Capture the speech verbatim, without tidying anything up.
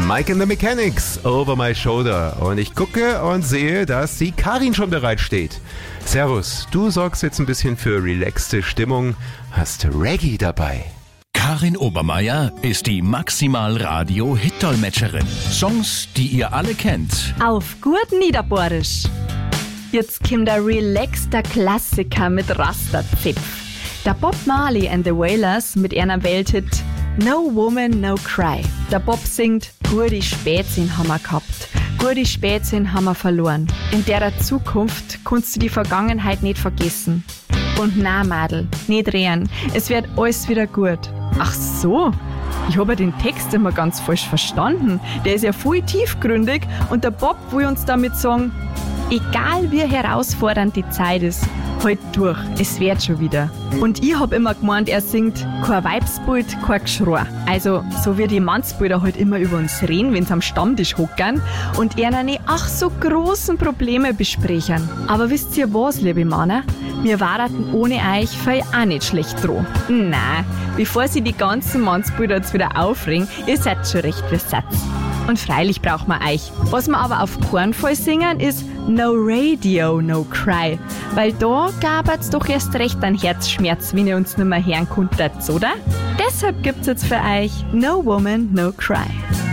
Mike and the Mechanics, Over My Shoulder. Und ich gucke und sehe, dass die Karin schon bereitsteht. Servus, du sorgst jetzt ein bisschen für relaxte Stimmung, hast Reggae dabei. Karin Obermeier ist die Maximal-Radio-Hit-Dolmetscherin. Songs, die ihr alle kennt. Auf gut Niederbohrisch. Jetzt kommt der relaxter Klassiker mit Rasta-Zipf. Der Bob Marley and the Wailers mit einer Welthit No Woman, No Cry. Der Bob singt, gute Spätsinn haben wir gehabt, gute Spätsinn haben wir verloren. In der Zukunft kannst du die Vergangenheit nicht vergessen. Und na, Madel, nicht drehen, es wird alles wieder gut. Ach so, ich habe den Text immer ganz falsch verstanden. Der ist ja voll tiefgründig und der Bob will uns damit sagen, egal wie herausfordernd die Zeit ist, halt durch, es wird schon wieder. Und ich hab immer gemeint, er singt kein Weibsbild, kein Geschrei. Also so wie die Mannsbilder halt immer über uns reden, wenn sie am Stammtisch hockern und er eine ach so großen Probleme besprechen. Aber wisst ihr was, liebe Männer? Wir warten ohne euch für auch nicht schlecht dran. Nein, bevor sie die ganzen Mannsbilder jetzt wieder aufregen, ihr seid schon recht versatz. Und freilich braucht man euch. Was wir aber auf keinen Fall singen, ist No Radio, No Cry. Weil da gab's doch erst recht einen Herzschmerz, wenn ihr uns nicht mehr hören konntet, oder? Deshalb gibt's jetzt für euch No Woman, No Cry.